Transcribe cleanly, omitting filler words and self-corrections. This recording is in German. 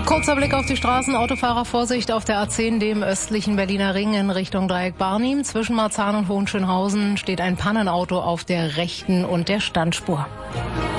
Kurzer Blick auf die Straßen. Autofahrer Vorsicht auf der A10, dem östlichen Berliner Ring in Richtung Dreieck Barnim. Zwischen Marzahn und Hohenschönhausen steht ein Pannenauto auf der rechten und der Standspur.